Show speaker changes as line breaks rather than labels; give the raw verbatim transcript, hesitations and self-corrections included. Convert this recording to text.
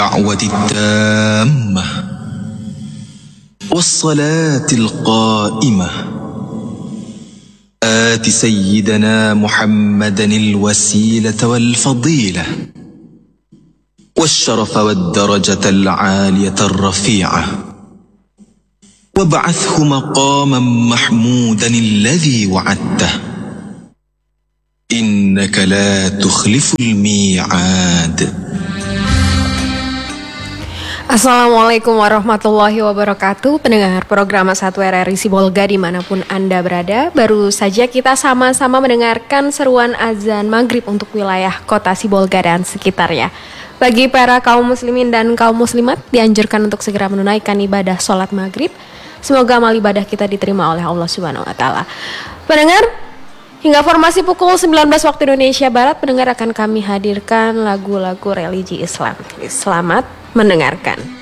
الدعوة التامة والصلاة القائمة آت سيدنا محمدا الوسيلة والفضيلة والشرف والدرجة العالية الرفيعة وابعثه مقاما محمودا الذي وعدته إنك لا تخلف الميعاد.
Assalamualaikum warahmatullahi wabarakatuh. Pendengar program satu R R I Sibolga dimanapun Anda berada, baru saja kita sama-sama mendengarkan seruan azan maghrib untuk wilayah kota Sibolga dan sekitarnya. Bagi para kaum muslimin dan kaum muslimat, dianjurkan untuk segera menunaikan ibadah sholat maghrib. Semoga amal ibadah kita diterima oleh Allah Subhanahu Wa Taala. Pendengar, hingga formasi pukul sembilan belas waktu Indonesia Barat, pendengar akan kami hadirkan lagu-lagu religi Islam. Selamat mendengarkan.